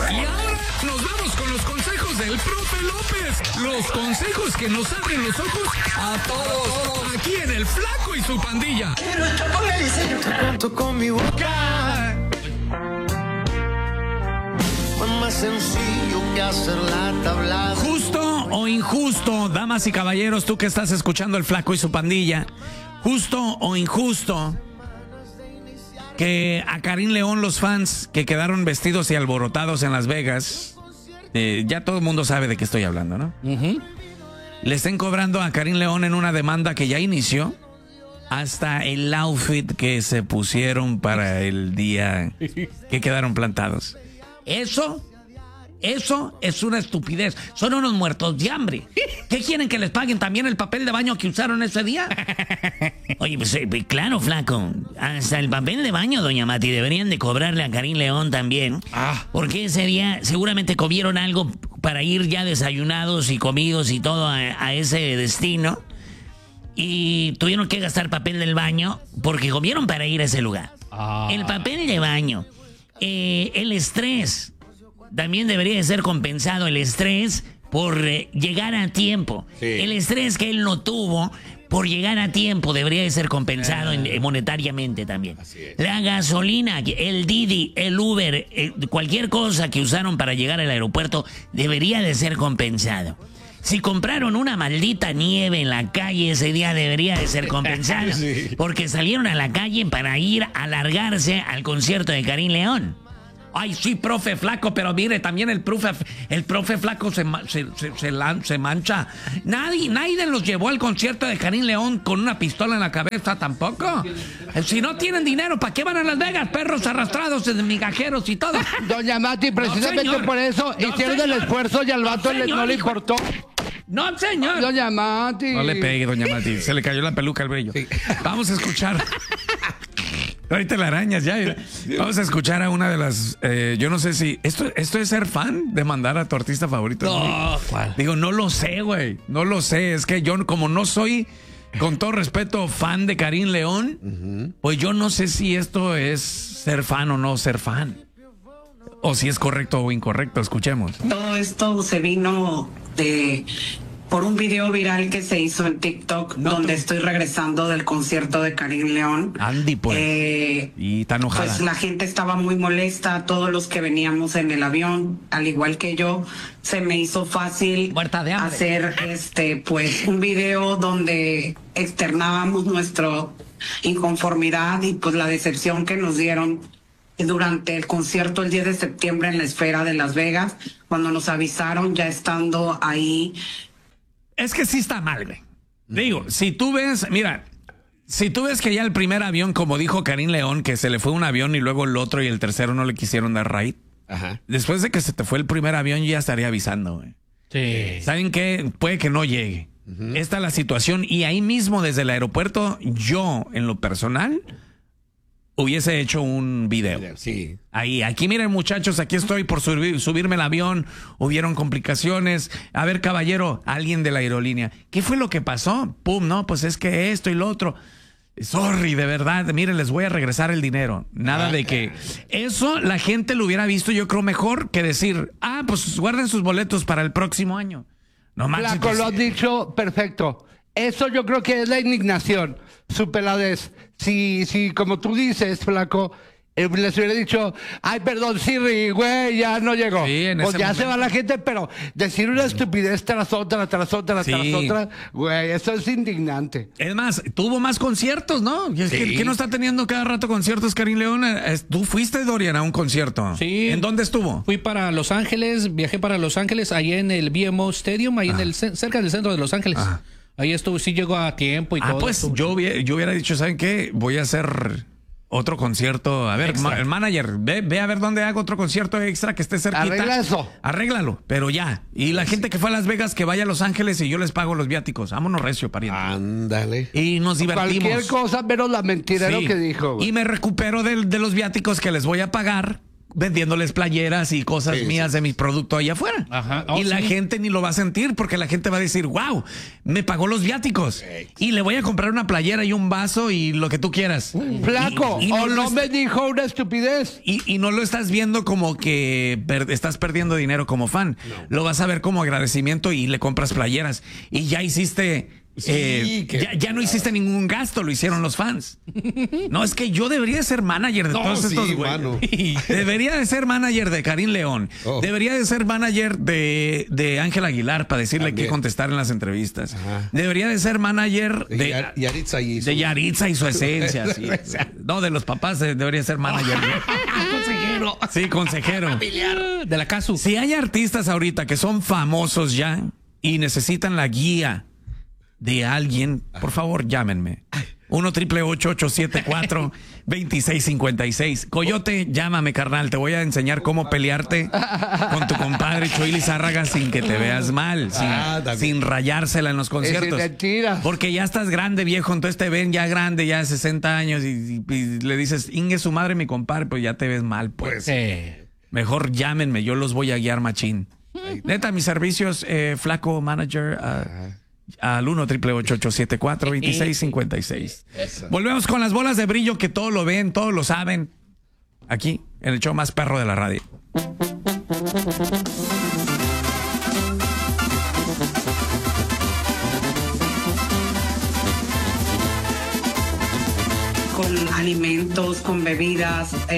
Y ahora nos vamos con los consejos del profe López. Los consejos que nos abren los ojos a todos. Aquí en El Flaco y su Pandilla. Pero esto póngale, yo te cuento con mi boca. Más sencillo que hacer la tablada. Justo o injusto, damas y caballeros, tú que estás escuchando El Flaco y su Pandilla, justo o injusto que a Karim León los fans que quedaron vestidos y alborotados en Las Vegas, ya todo el mundo sabe de qué estoy hablando, ¿no? Le estén cobrando a Karim León en una demanda que ya inició, hasta el outfit que se pusieron para el día que quedaron plantados. Eso es una estupidez. Son unos muertos de hambre. ¿Qué quieren, que les paguen también el papel de baño que usaron ese día? Oye, pues claro, Flaco. Hasta el papel de baño, doña Mati, deberían de cobrarle a Karim León también. Porque ese día seguramente comieron algo para ir ya desayunados y comidos y todo a ese destino. Y tuvieron que gastar papel del baño porque comieron para ir a ese lugar. El papel de baño. El estrés. También debería de ser compensado, el estrés por llegar a tiempo. Sí. El estrés que él no tuvo por llegar a tiempo debería de ser compensado monetariamente también. La gasolina, el Didi, el Uber, cualquier cosa que usaron para llegar al aeropuerto debería de ser compensado. Si compraron una maldita nieve en la calle ese día debería de ser compensado. Sí. Porque salieron a la calle para ir a alargarse al concierto de Karim León. Ay, sí, profe Flaco, pero mire, también el profe Flaco se mancha. Nadie los llevó al concierto de Karim León con una pistola en la cabeza tampoco. Si no tienen dinero, ¿para qué van a Las Vegas? Perros arrastrados, migajeros y todo. Doña Mati, precisamente por eso hicieron el esfuerzo y al vato no le importó. No, señor. Doña Mati. No le pegue, doña Mati. Se le cayó la peluca al brillo. Sí. Vamos a escuchar. Ahorita la arañas ya. Vamos a escuchar a una de las... yo no sé si... ¿Esto es ser fan de mandar a tu artista favorito? No, ¿cuál? Digo, no lo sé, güey. No lo sé. Es que yo, como no soy, con todo respeto, fan de Karim León, pues yo no sé si esto es ser fan o no ser fan. O si es correcto o incorrecto. Escuchemos. Todo esto se vino por un video viral que se hizo en TikTok, donde estoy regresando del concierto de Karim León. Andy, pues. Y está enojada. Pues la gente estaba muy molesta, todos los que veníamos en el avión, al igual que yo, se me hizo fácil hacer pues un video donde externábamos nuestra inconformidad y pues la decepción que nos dieron durante el concierto el 10 de septiembre en la Esfera de Las Vegas, cuando nos avisaron ya estando ahí. Es que sí está mal, güey. Digo, si tú ves que ya el primer avión, como dijo Karim León, que se le fue un avión y luego el otro y el tercero no le quisieron dar ride. Después de que se te fue el primer avión, yo ya estaría avisando, güey. Sí. ¿Saben qué? Puede que no llegue. Esta es la situación. Y ahí mismo, desde el aeropuerto, yo, en lo personal, hubiese hecho un video. Sí. Aquí miren, muchachos, aquí estoy por subirme al avión. Hubieron complicaciones. A ver, caballero, alguien de la aerolínea, ¿qué fue lo que pasó? Pum, no, pues es que esto y lo otro. Sorry, de verdad, miren, les voy a regresar el dinero. Nada de que... Eso la gente lo hubiera visto, yo creo, mejor que decir, pues guarden sus boletos para el próximo año. No manches. Flaco, lo has dicho perfecto. Eso yo creo que es la indignación, su peladez. Si como tú dices, Flaco, les hubiera dicho, ay, perdón, Siri, güey, ya no llegó. Sí, pues ya se va la gente, pero decir una estupidez tras otra, güey, eso es indignante. Es más, tuvo más conciertos, ¿no? ¿Qué no está teniendo cada rato conciertos, Karim León? ¿Tú fuiste, Dorian, a un concierto? Sí. ¿En dónde estuvo? Fui para Los Ángeles, viajé para Los Ángeles, ahí en el BMO Stadium, ahí cerca del centro de Los Ángeles. Ahí estuvo, sí llegó a tiempo y todo. Pues yo hubiera dicho, ¿saben qué? Voy a hacer otro concierto. A ver, el manager, ve a ver dónde hago otro concierto extra que esté cerquita. Arregla eso. Arréglalo, pero ya. Y la gente que fue a Las Vegas, que vaya a Los Ángeles y yo les pago los viáticos. Vámonos recio, pariente. Ándale. Y nos divertimos. Cualquier cosa menos la mentira que dijo. Y me recupero de los viáticos que les voy a pagar vendiéndoles playeras y cosas mías de mi producto allá afuera. Ajá. Y la gente ni lo va a sentir porque la gente va a decir, wow, me pagó los viáticos y le voy a comprar una playera y un vaso y lo que tú quieras. Flaco, Y no me dijo una estupidez. Y no lo estás viendo como que estás perdiendo dinero como fan. Lo vas a ver como agradecimiento y le compras playeras. Y ya hiciste... ya no hiciste ningún gasto, lo hicieron los fans. No, es que yo debería de ser manager de todos estos güeyes. Debería de ser manager de Karim León. Debería de ser manager de Ángel Aguilar para decirle qué contestar en las entrevistas. Debería de ser manager de Yaritza y su esencia. Sí. No, de los papás debería ser manager. Consejero. Sí, consejero. De la CASU. Si hay artistas ahorita que son famosos ya y necesitan la guía de alguien, por favor, llámenme. 1-888-874-2656. Coyote, llámame, carnal. Te voy a enseñar cómo pelearte con tu compadre Chuy Lizárraga sin que te veas mal, sin rayársela en los conciertos. Porque ya estás grande, viejo. Entonces te ven ya grande, ya de 60 años, y le dices, Inge su madre, mi compadre, pues ya te ves mal, pues. Mejor llámenme, yo los voy a guiar machín. Neta, mis servicios, flaco manager, al 1-888-874-2656. Volvemos con las bolas de brillo que todo lo ven, todos lo saben. Aquí, en el show más perro de la radio. Con alimentos, con bebidas,